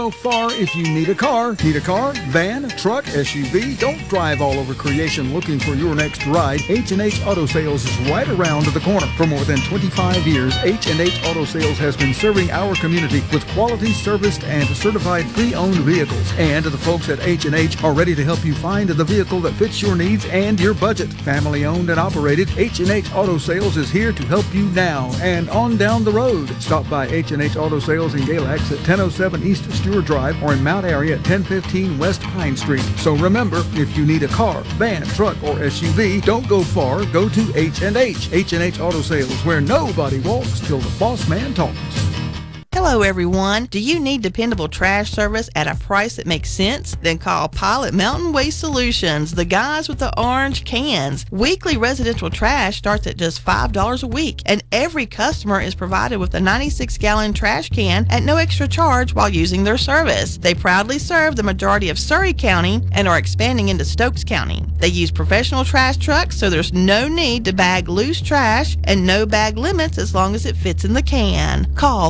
Go far if you need a car. Need a car, van, truck, SUV? Don't drive all over creation looking for your next ride. H&H Auto Sales is right around the corner. For more than 25 years, H&H Auto Sales has been serving our community with quality serviced and certified pre-owned vehicles. And the folks at H&H are ready to help you find the vehicle that fits your needs and your budget. Family owned and operated, H&H Auto Sales is here to help you now and on down the road. Stop by H&H Auto Sales in Galax at 1007 East Stewart Drive or in Mount Airy at 1015 West Pine Street. So remember, if you need a car, van, truck, or SUV, don't go far. Go to H&H. H&H Auto Sales, where nobody walks till the boss man talks. Hello, everyone. Do you need dependable trash service at a price that makes sense? Then call Pilot Mountain Waste Solutions, the guys with the orange cans. Weekly residential trash starts at just $5 a week, and every customer is provided with a 96-gallon trash can at no extra charge while using their service. They proudly serve the majority of Surry County and are expanding into Stokes County. They use professional trash trucks, so there's no need to bag loose trash and no bag limits as long as it fits in the can. Call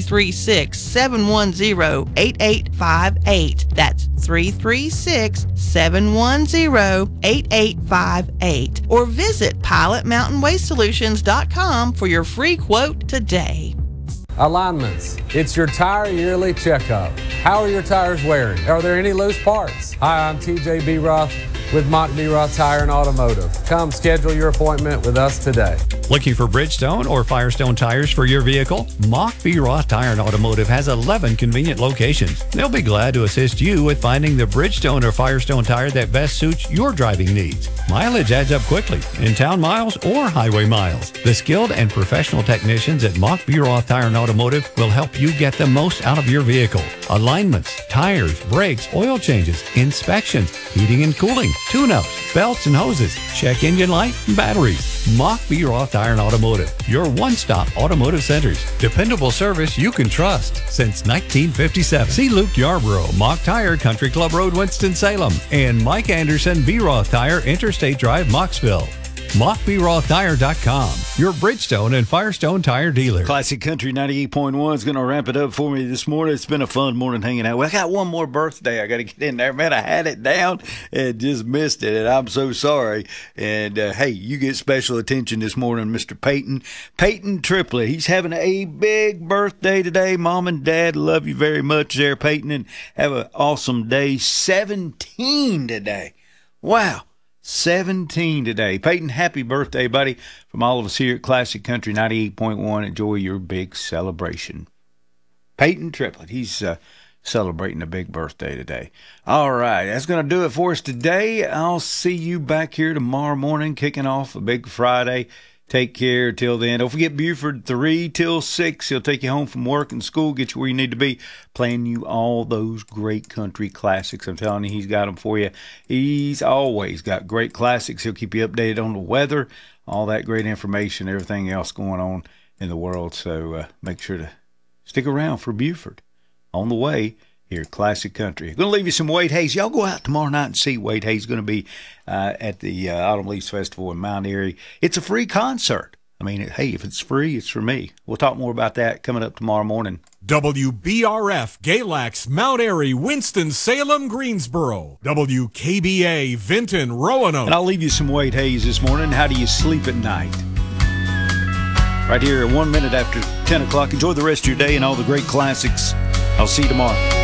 336-710-8858. That's 336-710-8858. Or visit pilotmountainwastesolutions.com for your free quote today. Alignments. It's your tire yearly checkup. How are your tires wearing? Are there any loose parts? Hi, I'm TJ B. Roth with Mock B. Roth Tire and Automotive. Come schedule your appointment with us today. Looking for Bridgestone or Firestone tires for your vehicle? Mock B. Roth Tire and Automotive has 11 convenient locations. They'll be glad to assist you with finding the Bridgestone or Firestone tire that best suits your driving needs. Mileage adds up quickly, in town miles or highway miles. The skilled and professional technicians at Mock B. Roth Tire and Automotive will help you get the most out of your vehicle. Alignments, tires, brakes, oil changes, inspections, heating and cooling, tune-ups, belts and hoses, check engine light, and batteries. Mock B. Roth Tire and Automotive, your one-stop automotive centers. Dependable service you can trust since 1957. See Luke Yarborough, Mock Tire, Country Club Road, Winston-Salem, and Mike Anderson, B. Roth Tire, Interstate Drive, Moxville. MockBRothTire.com, your Bridgestone and Firestone tire dealer. Classic Country 98.1 is going to wrap it up for me this morning. It's been a fun morning hanging out. Well, I got one more birthday I got to get in there. Man, I had it down and just missed it, and I'm so sorry. And, hey, you get special attention this morning, Mr. Peyton. Peyton Triplett, he's having a big birthday today. Mom and Dad love you very much there, Peyton, and have an awesome day. 17 today. Wow. 17 today. Peyton, happy birthday, buddy. From all of us here at Classic Country 98.1, enjoy your big celebration. Peyton Triplett, he's celebrating a big birthday today. All right, that's going to do it for us today. I'll see you back here tomorrow morning, kicking off a big Friday. Take care till then. Don't forget Buford 3 till 6. He'll take you home from work and school, get you where you need to be, playing you all those great country classics. I'm telling you, he's got them for you. He's always got great classics. He'll keep you updated on the weather, all that great information, everything else going on in the world. So make sure to stick around for Buford on the way here at Classic Country. Going to leave you some Wade Hayes. Y'all go out tomorrow night and see Wade Hayes. Going to be at the Autumn Leaves Festival in Mount Airy. It's a free concert. I mean, hey, if it's free, it's for me. We'll talk more about that coming up tomorrow morning. WBRF, Galax, Mount Airy, Winston-Salem, Greensboro. WKBA, Vinton, Roanoke. And I'll leave you some Wade Hayes this morning. How do you sleep at night? Right here, 1 minute after 10 o'clock. Enjoy the rest of your day and all the great classics. I'll see you tomorrow.